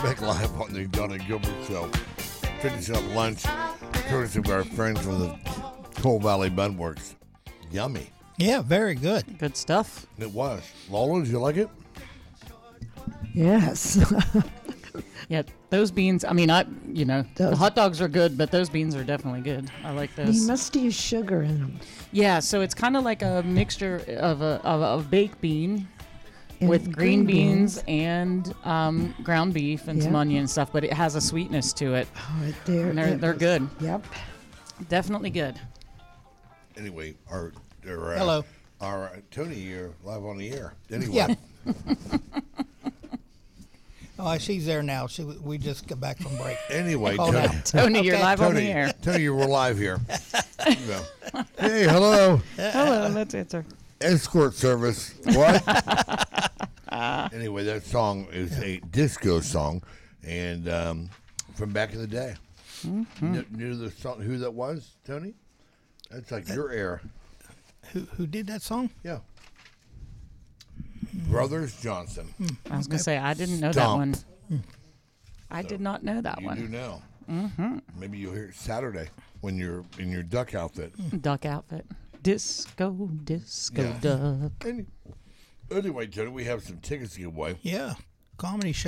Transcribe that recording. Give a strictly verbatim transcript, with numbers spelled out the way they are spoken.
back live on the Donna Gilbert Show. Finishing up lunch, courtesy of our friends from the Coal Valley Bun Works. Yummy. Yeah, very good. Good stuff. It was. Lola, did you like it? Yes. Yeah, those beans, I mean, I, you know, the Those- hot dogs are good, but those beans are definitely good. I like You those. must use sugar in them. Yeah, so it's kind of like a mixture of a, of a, of baked bean And with green, green beans, beans. and um, ground beef and some Yeah. onion and stuff, but it has a sweetness to it. Oh, right there. And they're, it they're was- good. Yep. Definitely good. Anyway, our, our uh, Hello. Our uh, Tony, you're live on the air. Anyway, Yeah. Oh, she's there now. She, we just got back from break. anyway, Oh, Tony, no. Tony, you're Okay. live on Tony, the air. Tony, we're live here. No. Hey, hello. Hello, let's answer. Escort service. What? Anyway, that song is a disco song, and um, from back in the day. Mm-hmm. Kn- Knew the song? Who that was, Tony? That's like your era. Who who did that song? Yeah. Brothers Johnson. I was going to say, I didn't know Stomp. that one. I did not know that You do one. now. Mm-hmm. Maybe you'll hear it Saturday when you're in your duck outfit. Duck outfit. Disco, disco Yeah. duck. Any- Anyway, Tony, we have some tickets to give away. Yeah, comedy show.